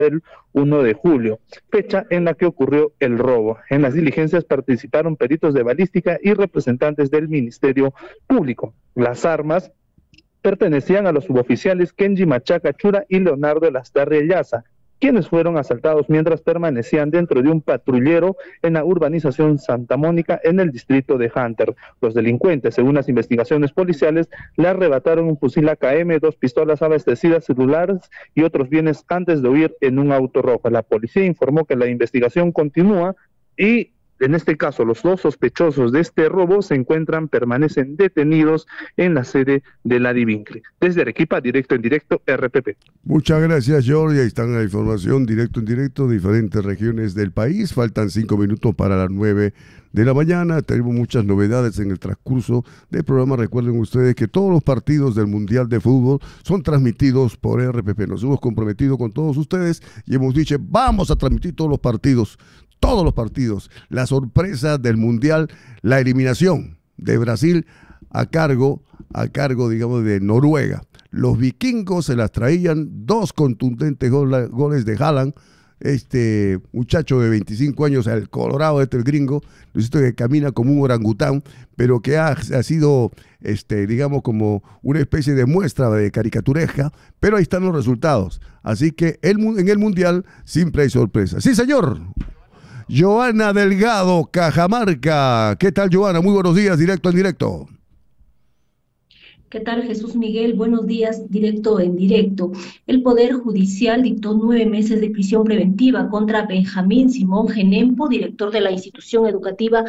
del 1 de julio, fecha en la que ocurrió el robo. En las diligencias participaron peritos de balística y representantes del Ministerio Público. Las armas pertenecían a los suboficiales Kenji Machaca Chura y Leonardo Lastarria Llaza, quienes fueron asaltados mientras permanecían dentro de un patrullero en la urbanización Santa Mónica, en el distrito de Hunter. Los delincuentes, según las investigaciones policiales, le arrebataron un fusil AKM, 2 pistolas abastecidas, celulares y otros bienes antes de huir en un auto rojo. La policía informó que la investigación continúa y, en este caso, los 2 sospechosos de este robo permanecen detenidos en la sede de la Divincre. Desde Arequipa, directo en directo, RPP. Muchas gracias, Jorge. Ahí están la información, directo en directo, de diferentes regiones del país. Faltan 5 minutos para las 9 de la mañana. Tenemos muchas novedades en el transcurso del programa. Recuerden ustedes que todos los partidos del Mundial de Fútbol son transmitidos por RPP. Nos hemos comprometido con todos ustedes y hemos dicho, vamos a transmitir todos los partidos. La sorpresa del Mundial, la eliminación de Brasil a cargo, digamos, de Noruega. Los vikingos se las traían, 2 contundentes goles de Haaland, este muchacho de 25 años, el colorado, el gringo, que camina como un orangután, pero que ha sido, digamos, como una especie de muestra de caricaturesca, pero ahí están los resultados. Así que en el Mundial siempre hay sorpresas. Sí, señor. Joana Delgado, Cajamarca. ¿Qué tal, Joana? Muy buenos días, directo en directo. ¿Qué tal, Jesús Miguel? Buenos días, directo en directo. El Poder Judicial dictó 9 meses de prisión preventiva contra Benjamín Simón Genempo, director de la institución educativa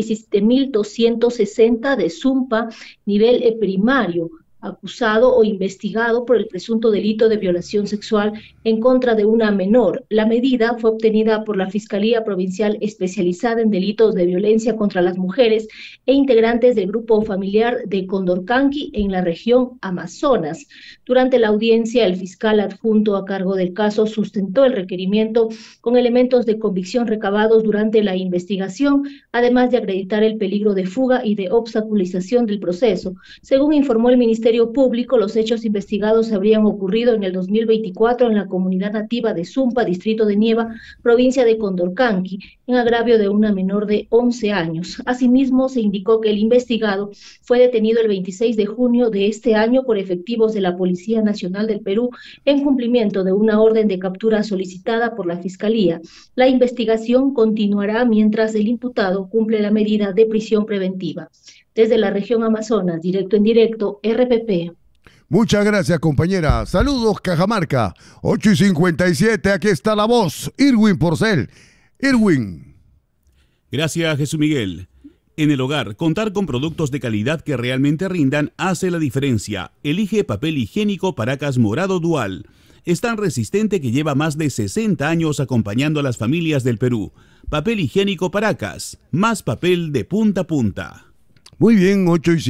17.260 de Zumpa, nivel primario, acusado o investigado por el presunto delito de violación sexual en contra de una menor. La medida fue obtenida por la Fiscalía Provincial Especializada en Delitos de Violencia contra las Mujeres e integrantes del grupo familiar de Condorcanqui en la región Amazonas. Durante la audiencia, el fiscal adjunto a cargo del caso sustentó el requerimiento con elementos de convicción recabados durante la investigación, además de acreditar el peligro de fuga y de obstaculización del proceso. Según informó el Ministerio Público, los hechos investigados habrían ocurrido en el 2024 en la comunidad nativa de Zumpa, distrito de Nieva, provincia de Condorcanqui, en agravio de una menor de 11 años. Asimismo, se indicó que el investigado fue detenido el 26 de junio de este año por efectivos de la Policía Nacional del Perú en cumplimiento de una orden de captura solicitada por la Fiscalía. La investigación continuará mientras el imputado cumple la medida de prisión preventiva. Desde la región Amazonas, directo en directo, RPP. Muchas gracias, compañera. Saludos, Cajamarca. 8:57, aquí está la voz. Irwin Porcel. Irwin. Gracias, Jesús Miguel. En el hogar, contar con productos de calidad que realmente rindan hace la diferencia. Elige papel higiénico Paracas Morado Dual. Es tan resistente que lleva más de 60 años acompañando a las familias del Perú. Papel higiénico Paracas. Más papel de punta a punta. Muy bien,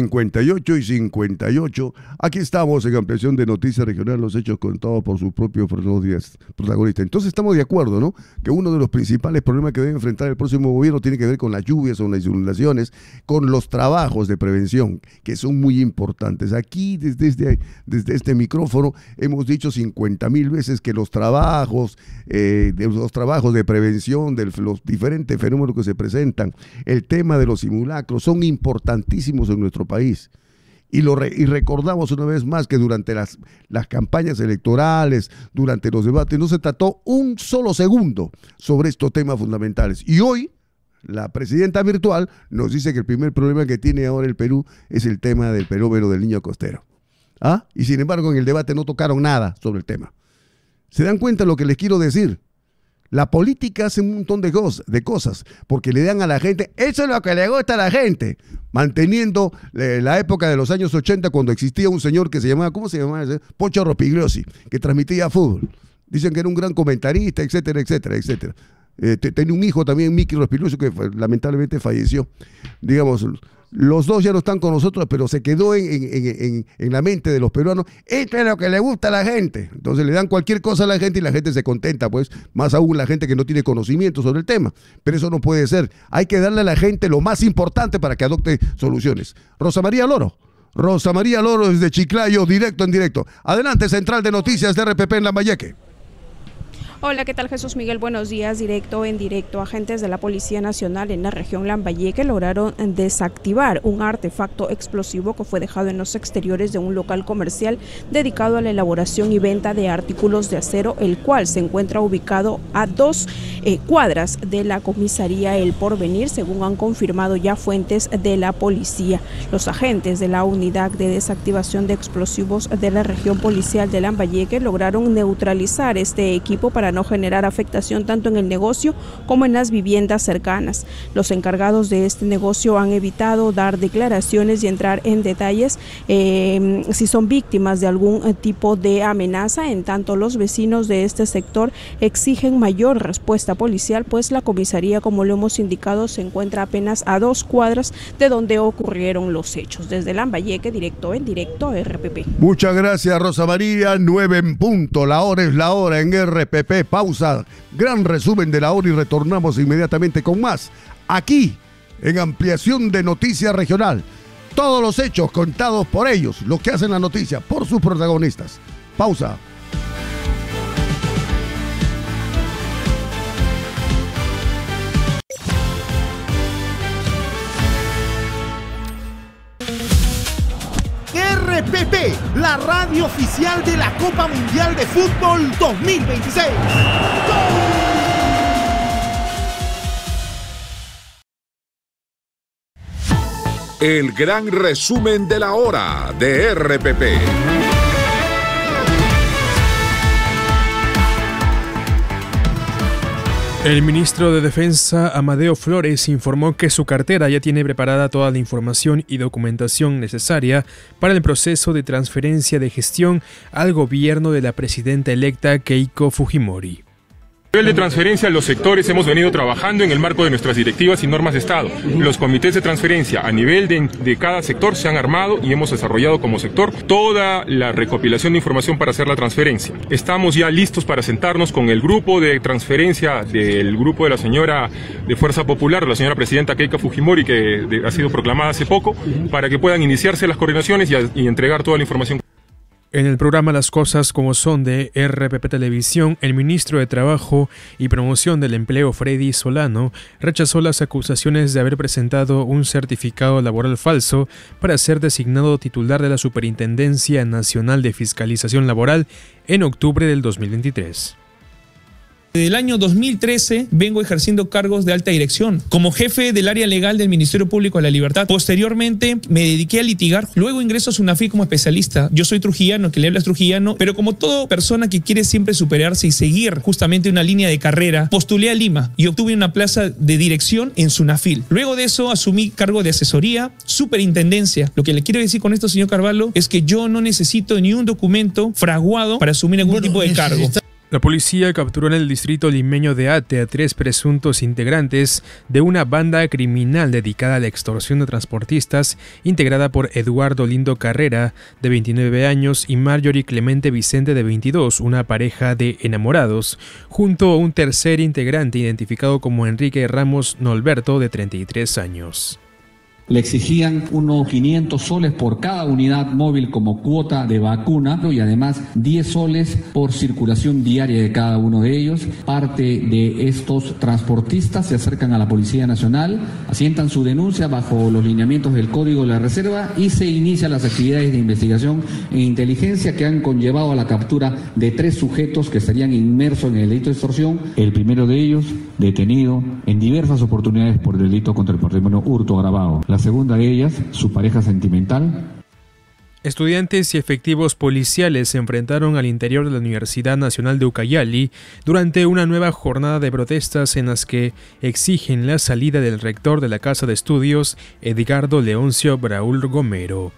8:58. Aquí estamos en ampliación de Noticias Regional, los hechos contados por su propio Fernando Díaz, protagonista. Entonces estamos de acuerdo, ¿no? Que uno de los principales problemas que debe enfrentar el próximo gobierno tiene que ver con las lluvias o las inundaciones, con los trabajos de prevención, que son muy importantes. Aquí, desde este micrófono, hemos dicho 50.000 veces que los trabajos de prevención, de los diferentes fenómenos que se presentan, el tema de los simulacros, son importantísimos en nuestro país. Y recordamos una vez más que durante las campañas electorales, durante los debates, no se trató un solo segundo sobre estos temas fundamentales. Y hoy, la presidenta virtual nos dice que el primer problema que tiene ahora el Perú es el tema del fenómeno del niño costero. Y sin embargo, en el debate no tocaron nada sobre el tema. ¿Se dan cuenta de lo que les quiero decir? La política hace un montón de cosas, porque le dan a la gente, eso es lo que le gusta a la gente, manteniendo la época de los años 80, cuando existía un señor que se llamaba, ¿cómo se llamaba ese? Pocho Rospigliosi, que transmitía fútbol. Dicen que era un gran comentarista, etcétera, etcétera, etcétera. Tenía un hijo también, Miki Rospigliosi, que lamentablemente falleció. Digamos, los dos ya no están con nosotros, pero se quedó en la mente de los peruanos. Esto es lo que le gusta a la gente. Entonces le dan cualquier cosa a la gente y la gente se contenta, pues, más aún la gente que no tiene conocimiento sobre el tema. Pero eso no puede ser. Hay que darle a la gente lo más importante para que adopte soluciones. Rosa María Loro desde Chiclayo, directo en directo. Adelante, Central de Noticias de RPP en Lambayeque. Hola, ¿qué tal, Jesús Miguel? Buenos días. Directo en directo. Agentes de la Policía Nacional en la región Lambayeque lograron desactivar un artefacto explosivo que fue dejado en los exteriores de un local comercial dedicado a la elaboración y venta de artículos de acero, el cual se encuentra ubicado a 2 cuadras de la comisaría El Porvenir, según han confirmado ya fuentes de la policía. Los agentes de la unidad de desactivación de explosivos de la región policial de Lambayeque lograron neutralizar este equipo para no generar afectación tanto en el negocio como en las viviendas cercanas. Los encargados de este negocio han evitado dar declaraciones y entrar en detalles si son víctimas de algún tipo de amenaza. En tanto, los vecinos de este sector exigen mayor respuesta policial, pues la comisaría, como lo hemos indicado, se encuentra apenas a 2 cuadras de donde ocurrieron los hechos. Desde Lambayeque, directo en directo, RPP. Muchas gracias, Rosa María. 9 en punto. La hora es la hora en RPP. Pausa. Gran resumen de la hora y retornamos inmediatamente con más. Aquí, en Ampliación de Noticias Regional. Todos los hechos contados por ellos, lo que hacen la noticia, por sus protagonistas. Pausa. RPP, la radio oficial de la Copa Mundial de Fútbol 2026. El gran resumen de la hora de RPP. El ministro de Defensa, Amadeo Flores, informó que su cartera ya tiene preparada toda la información y documentación necesaria para el proceso de transferencia de gestión al gobierno de la presidenta electa Keiko Fujimori. A nivel de transferencia, los sectores hemos venido trabajando en el marco de nuestras directivas y normas de Estado. Los comités de transferencia a nivel de cada sector se han armado y hemos desarrollado como sector toda la recopilación de información para hacer la transferencia. Estamos ya listos para sentarnos con el grupo de transferencia del grupo de la señora de Fuerza Popular, la señora presidenta Keiko Fujimori, que ha sido proclamada hace poco, para que puedan iniciarse las coordinaciones y entregar toda la información. En el programa Las Cosas Como Son de RPP Televisión, el ministro de Trabajo y Promoción del Empleo, Freddy Solano, rechazó las acusaciones de haber presentado un certificado laboral falso para ser designado titular de la Superintendencia Nacional de Fiscalización Laboral en octubre del 2023. Desde el año 2013 vengo ejerciendo cargos de alta dirección como jefe del área legal del Ministerio Público de la Libertad. Posteriormente me dediqué a litigar, luego ingreso a SUNAFIL como especialista. Yo soy trujillano, que le habla es trujillano, pero como toda persona que quiere siempre superarse y seguir justamente una línea de carrera, postulé a Lima y obtuve una plaza de dirección en SUNAFIL. Luego de eso asumí cargo de asesoría, superintendencia. Lo que le quiero decir con esto, señor Carvalho, es que yo no necesito ni un documento fraguado para asumir algún tipo de cargo. La policía capturó en el distrito limeño de Ate a 3 presuntos integrantes de una banda criminal dedicada a la extorsión de transportistas, integrada por Eduardo Lindo Carrera, de 29 años, y Marjorie Clemente Vicente, de 22, una pareja de enamorados, junto a un tercer integrante identificado como Enrique Ramos Nolberto, de 33 años. Le exigían unos 500 soles por cada unidad móvil como cuota de vacuna y además 10 soles por circulación diaria de cada uno de ellos. Parte de estos transportistas se acercan a la Policía Nacional, asientan su denuncia bajo los lineamientos del Código de la Reserva y se inician las actividades de investigación e inteligencia que han conllevado a la captura de 3 sujetos que estarían inmersos en el delito de extorsión. El primero de ellos detenido en diversas oportunidades por delito contra el patrimonio hurto agravado. La segunda de ellas, su pareja sentimental. Estudiantes y efectivos policiales se enfrentaron al interior de la Universidad Nacional de Ucayali durante una nueva jornada de protestas en las que exigen la salida del rector de la Casa de Estudios, Edgardo Leoncio Braul Gomero.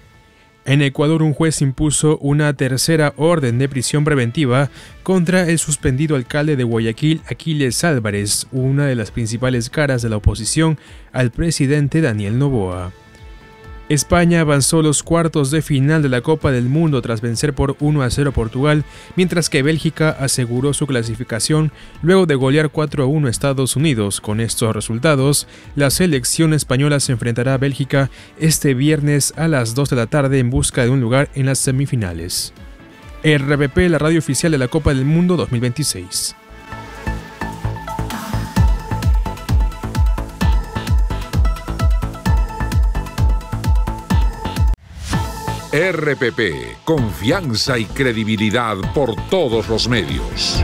En Ecuador, un juez impuso una tercera orden de prisión preventiva contra el suspendido alcalde de Guayaquil, Aquiles Álvarez, una de las principales caras de la oposición al presidente Daniel Noboa. España avanzó los cuartos de final de la Copa del Mundo tras vencer por 1-0 a Portugal, mientras que Bélgica aseguró su clasificación luego de golear 4-1 a Estados Unidos. Con estos resultados, la selección española se enfrentará a Bélgica este viernes a las 2 de la tarde en busca de un lugar en las semifinales. RPP, la radio oficial de la Copa del Mundo 2026. RPP, confianza y credibilidad por todos los medios.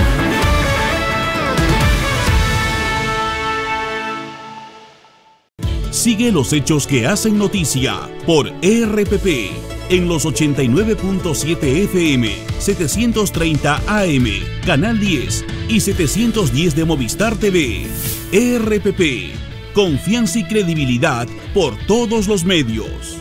Sigue los hechos que hacen noticia por RPP en los 89.7 FM, 730 AM, Canal 10 y 710 de Movistar TV. RPP, confianza y credibilidad por todos los medios.